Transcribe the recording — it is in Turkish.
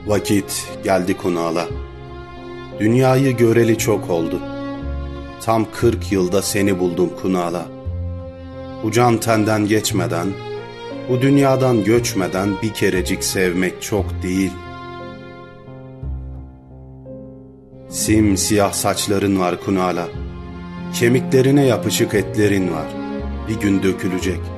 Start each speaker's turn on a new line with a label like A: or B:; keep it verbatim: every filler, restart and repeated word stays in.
A: Vakit geldi Kunal'a. Dünyayı göreli çok oldu. Tam kırk yılda seni buldum Kunal'a. Bu can tenden geçmeden, bu dünyadan göçmeden bir kerecik sevmek çok değil. Simsiyah saçların var Kunal'a. Kemiklerine yapışık etlerin var. Bir gün dökülecek.